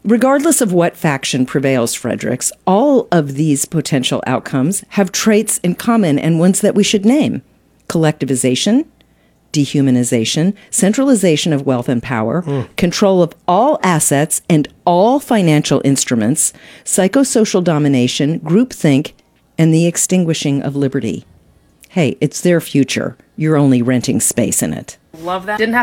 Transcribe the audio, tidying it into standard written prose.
Regardless of what faction prevails, Fredericks, all of these potential outcomes have traits in common and ones that we should name: collectivization, dehumanization, centralization of wealth and power, control of all assets and all financial instruments, psychosocial domination, groupthink, and the extinguishing of liberty. Hey, it's their future. You're only renting space in it. Love that. Didn't have